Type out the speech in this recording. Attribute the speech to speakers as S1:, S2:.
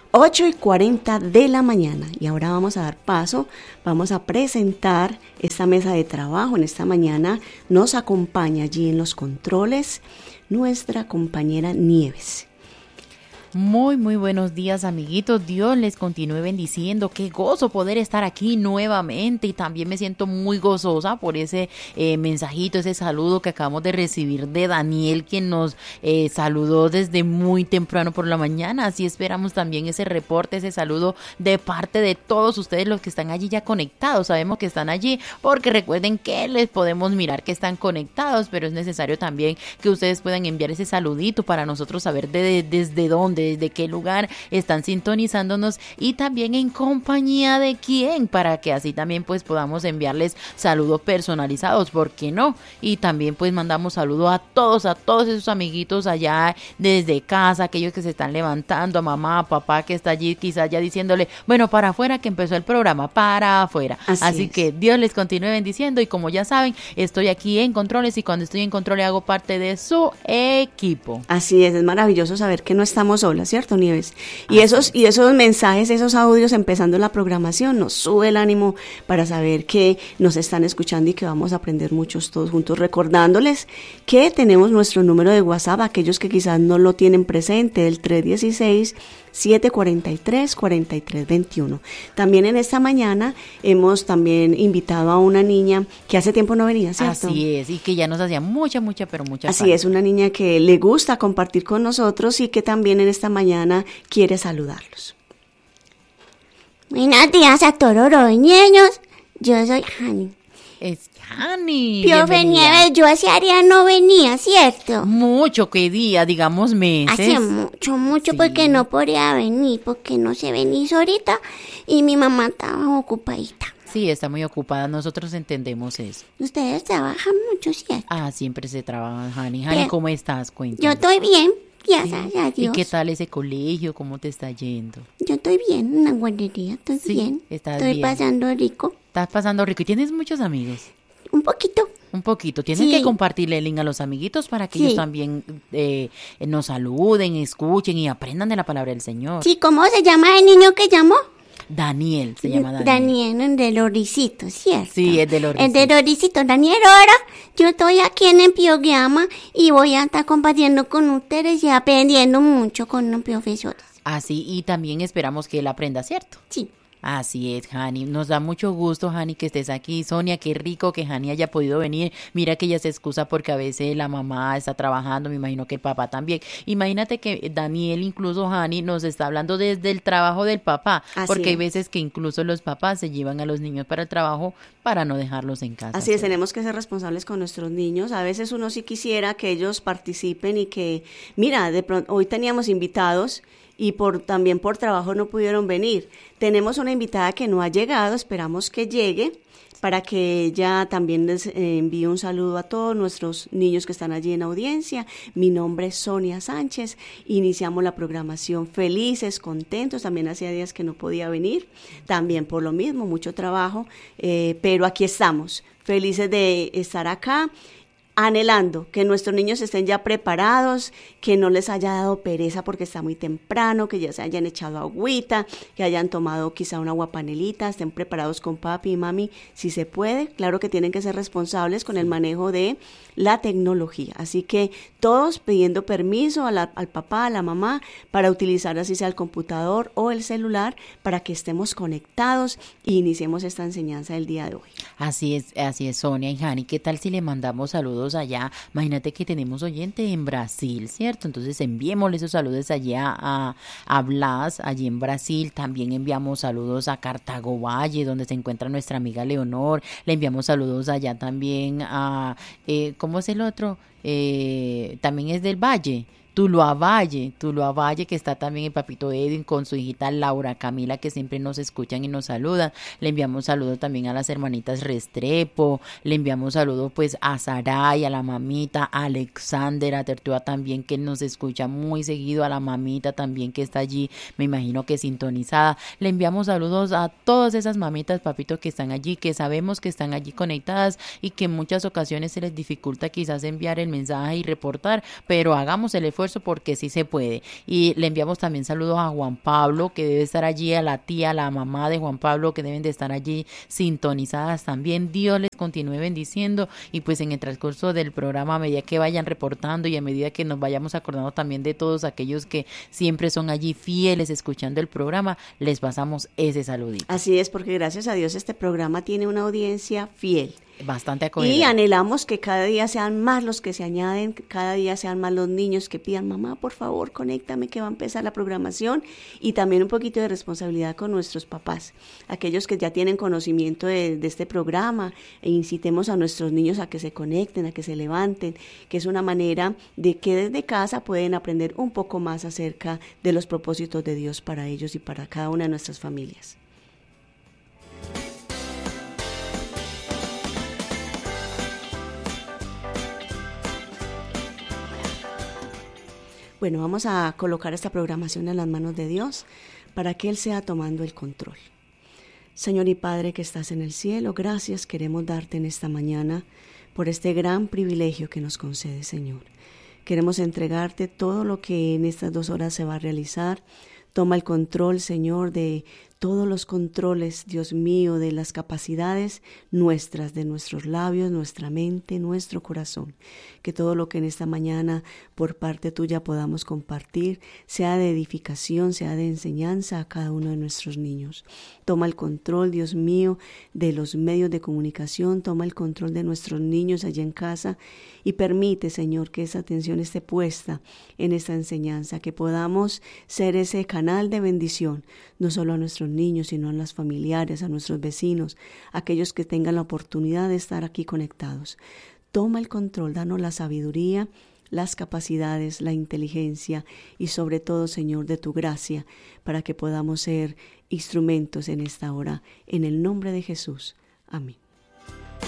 S1: 8:40 de la mañana. Y ahora vamos a dar paso, vamos a presentar esta mesa de trabajo. En esta mañana nos acompaña allí en los controles nuestra compañera Nieves.
S2: Muy buenos días, amiguitos. Dios les continúe bendiciendo. Qué gozo poder estar aquí nuevamente, y también me siento muy gozosa por ese mensajito, ese saludo que acabamos de recibir de Daniel, quien nos saludó desde muy temprano por la mañana. Así esperamos también ese reporte, ese saludo de parte de todos ustedes los que están allí ya conectados. Sabemos que están allí porque recuerden que les podemos mirar que están conectados, pero es necesario también que ustedes puedan enviar ese saludito para nosotros saber desde dónde, desde qué lugar están sintonizándonos y también en compañía de quién, para que así también pues podamos enviarles saludos personalizados, ¿por qué no? Y también pues mandamos saludos a todos esos amiguitos allá desde casa, aquellos que se están levantando, a mamá, a papá que está allí quizás ya diciéndole, bueno, para afuera que empezó el programa, para afuera. Así que Dios les continúe bendiciendo, y como ya saben, estoy aquí en Controles, y cuando estoy en Controles hago parte de su equipo.
S1: Así es maravilloso saber que no estamos solas, ¿cierto, Nieves? Y esos mensajes, esos audios empezando la programación nos sube el ánimo para saber que nos están escuchando y que vamos a aprender muchos todos juntos, recordándoles que tenemos nuestro número de WhatsApp, aquellos que quizás no lo tienen presente, el 316-743-4321. También en esta mañana hemos también invitado a una niña que hace tiempo no venía, ¿cierto?
S2: Así es, y que ya nos hacía mucha falta.
S1: Así es, una niña que le gusta compartir con nosotros y que también en esta mañana quiere saludarlos.
S3: Buenos días a todos los niños, yo soy Hani.
S2: Es Hani.
S3: Profe Nieves, yo hace área no venía, ¿cierto?
S2: Mucho, ¿qué día? Digamos meses.
S3: Hace mucho, sí. Porque no podía venir, porque no se venís ahorita y mi mamá estaba ocupadita.
S2: Sí, está muy ocupada, nosotros entendemos eso.
S3: Ustedes trabajan mucho, ¿cierto?
S2: Siempre se trabaja, Hani. Hani, ¿cómo estás? Cuéntame.
S3: Yo estoy bien, gracias a Dios.
S2: ¿Y qué tal ese colegio? ¿Cómo te está yendo?
S3: Yo estoy bien, en la guardería, estoy bien. Estoy pasando rico.
S2: Estás pasando rico. ¿Y tienes muchos amigos?
S3: Un poquito.
S2: Tienes que compartirle el link a los amiguitos para que ellos también nos saluden, escuchen y aprendan de la palabra del Señor.
S3: Sí, ¿cómo se llama el niño que llamó?
S2: Daniel, se llama Daniel.
S3: Daniel, de los risitos, ¿cierto?
S2: Sí, es de los risitos.
S3: Es de los risitos. Daniel, ahora yo estoy aquí en el programa y voy a estar compartiendo con ustedes y aprendiendo mucho con los profesores.
S2: Así, y también esperamos que él aprenda, ¿cierto?
S3: Sí.
S2: Así es, Hani. Nos da mucho gusto, Hani, que estés aquí. Sonia, qué rico que Hani haya podido venir. Mira que ella se excusa porque a veces la mamá está trabajando, me imagino que el papá también. Imagínate que Daniel, incluso Hani, nos está hablando desde el trabajo del papá, porque hay veces que incluso los papás se llevan a los niños para el trabajo para no dejarlos en casa.
S1: Así es, tenemos que ser responsables con nuestros niños. A veces uno sí quisiera que ellos participen y que, mira, de pronto, hoy teníamos invitados y también por trabajo no pudieron venir. Tenemos una invitada que no ha llegado, esperamos que llegue para que ella también les envíe un saludo a todos nuestros niños que están allí en audiencia. Mi nombre es Sonia Sánchez, iniciamos la programación felices, contentos, también hacía días que no podía venir, también por lo mismo, mucho trabajo, pero aquí estamos, felices de estar acá, anhelando que nuestros niños estén ya preparados, que no les haya dado pereza porque está muy temprano, que ya se hayan echado agüita, que hayan tomado quizá una aguapanelita, estén preparados con papi y mami, si se puede. Claro que tienen que ser responsables con el manejo de la tecnología, así que todos pidiendo permiso al papá, a la mamá, para utilizar así sea el computador o el celular, para que estemos conectados y iniciemos esta enseñanza del día de hoy.
S2: Así es, Sonia y Hani. ¿Qué tal si le mandamos saludos allá? Imagínate que tenemos oyente en Brasil, ¿cierto? Entonces enviémosle esos saludos allá a Blas, allí en Brasil. También enviamos saludos a Cartago Valle, donde se encuentra nuestra amiga Leonor. Le enviamos saludos allá también a, ¿cómo es el otro? También es del Valle. Tuluá Valle, que está también el papito Edwin con su hijita Laura Camila, que siempre nos escuchan y nos saludan. Le enviamos saludos también a las hermanitas Restrepo, le enviamos saludos pues a Saray, a la mamita, a Alexander, a Tertúa también, que nos escucha muy seguido, a la mamita también que está allí, me imagino que sintonizada. Le enviamos saludos a todas esas mamitas, papito, que están allí, que sabemos que están allí conectadas y que en muchas ocasiones se les dificulta quizás enviar el mensaje y reportar, pero hagamos el esfuerzo esfuerzo porque sí se puede. Y le enviamos también saludos a Juan Pablo, que debe estar allí, a la tía, a la mamá de Juan Pablo, que deben de estar allí sintonizadas también. Dios les continúe bendiciendo, y pues en el transcurso del programa, a medida que vayan reportando y a medida que nos vayamos acordando también de todos aquellos que siempre son allí fieles escuchando el programa, les pasamos ese saludito.
S1: Así es, porque gracias a Dios este programa tiene una audiencia fiel.
S2: Bastante acogedora.
S1: Y anhelamos que cada día sean más los que se añaden, que cada día sean más los niños que pidan, mamá, por favor, conéctame que va a empezar la programación, y también un poquito de responsabilidad con nuestros papás, aquellos que ya tienen conocimiento de este programa, e incitemos a nuestros niños a que se conecten, a que se levanten, que es una manera de que desde casa pueden aprender un poco más acerca de los propósitos de Dios para ellos y para cada una de nuestras familias. Bueno, vamos a colocar esta programación en las manos de Dios para que Él sea tomando el control. Señor y Padre que estás en el cielo, gracias queremos darte en esta mañana por este gran privilegio que nos concede, Señor. Queremos entregarte todo lo que en estas 2 horas se va a realizar. Toma el control, Señor, de todos los controles, Dios mío, de las capacidades nuestras, de nuestros labios, nuestra mente, nuestro corazón. Que todo lo que en esta mañana por parte tuya podamos compartir sea de edificación, sea de enseñanza a cada uno de nuestros niños. Toma el control, Dios mío, de los medios de comunicación, toma el control de nuestros niños allá en casa y permite, Señor, que esa atención esté puesta en esta enseñanza, que podamos ser ese canal de bendición, no solo a nuestros niños, sino a los familiares, a nuestros vecinos, aquellos que tengan la oportunidad de estar aquí conectados. Toma el control, danos la sabiduría, las capacidades, la inteligencia y sobre todo, Señor, de tu gracia, para que podamos ser instrumentos en esta hora. En el nombre de Jesús. Amén.